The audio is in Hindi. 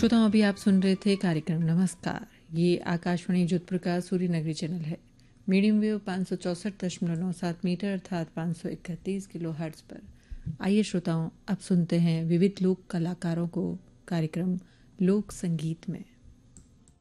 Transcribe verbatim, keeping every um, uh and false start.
श्रोताओं, अभी आप सुन रहे थे कार्यक्रम नमस्कार। ये आकाशवाणी जोधपुर का सूर्य नगरी चैनल है। मीडियम वेव पाँच सौ चौसठ दशमलव नौ सात मीटर अर्थात पाँच सौ इकतीस किलो हर्ट्ज पर। आइए श्रोताओं, अब सुनते हैं विविध लोक कलाकारों को कार्यक्रम लोक संगीत में।